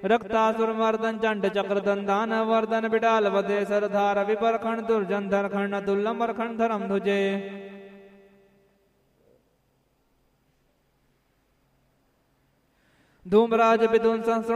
रक्तासुर मर्दन चंड चक्र दंदान वर्धन बिडाल वधे सरधार विपरखंड दुर्जन धरखंड तुल्लम अरखंड धरम ध्वजे। धूमराज विदुन